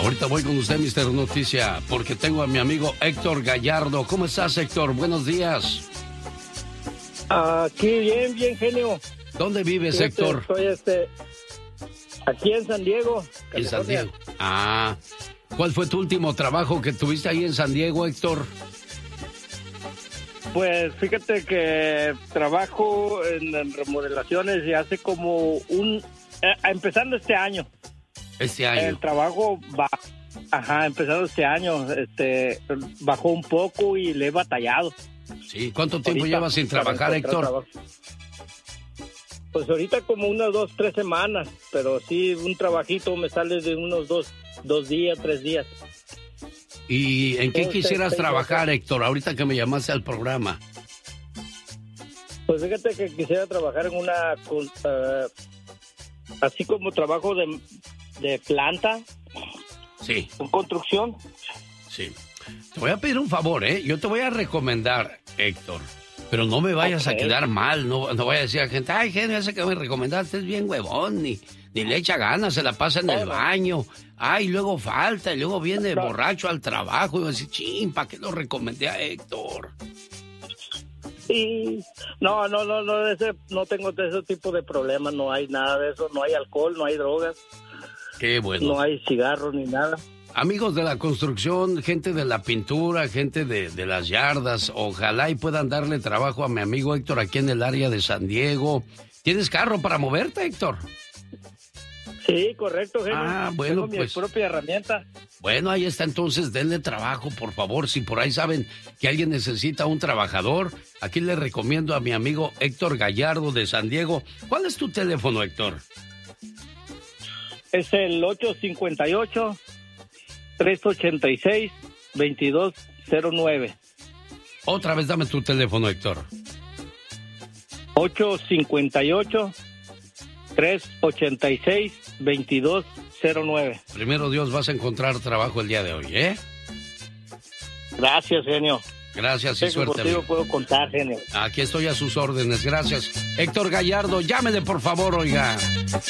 Ahorita voy con usted, Mr. Noticia, porque tengo a mi amigo Héctor Gallardo. ¿Cómo estás, Héctor? Buenos días. Aquí bien, genio. ¿Dónde vives, Fíjate, Héctor? Estoy aquí en San Diego, California. En San Diego. ¿Cuál fue tu último trabajo que tuviste ahí en San Diego, Héctor? Pues fíjate que trabajo en remodelaciones y hace como empezando este año. Este año. El trabajo empezando este año, bajó un poco y le he batallado. Sí, ¿cuánto tiempo llevas sin trabajar, Héctor? Trabajo. Pues ahorita como unas 2, 3 semanas, pero sí, un trabajito me sale de unos 2 días, 3 días. ¿Y en qué quisieras trabajar, Héctor, ahorita que me llamaste al programa? Pues fíjate que quisiera trabajar en así como trabajo de planta. Sí. En construcción. Sí. Te voy a pedir un favor, ¿eh? Yo te voy a recomendar, Héctor. Pero no me vayas a quedar mal, no vaya a decir a la gente, ay, genio, ese que me recomendaste es bien huevón, ni le echa ganas, se la pasa en el baño, ay, luego falta, y luego viene borracho al trabajo, y va a decir, chin, ¿para qué lo recomendé a Héctor? Sí, no tengo ese tipo de problemas, no hay nada de eso, no hay alcohol, no hay drogas. Qué bueno. No hay cigarros ni nada. Amigos de la construcción, gente de la pintura, gente de las yardas, ojalá y puedan darle trabajo a mi amigo Héctor aquí en el área de San Diego. ¿Tienes carro para moverte, Héctor? Sí, correcto, genio. Bueno, tengo pues mi propia herramienta. Bueno, ahí está, entonces denle trabajo, por favor. Si por ahí saben que alguien necesita un trabajador, aquí le recomiendo a mi amigo Héctor Gallardo de San Diego. ¿Cuál es tu teléfono, Héctor? Es el 858-386-2209. Otra vez dame tu teléfono, Héctor. 858-386-2209. Primero Dios, vas a encontrar trabajo el día de hoy, ¿eh? Gracias, genio. Gracias y suerte. Contigo puedo contar, genio. Aquí estoy a sus órdenes, gracias. Héctor Gallardo, llámele por favor, oiga.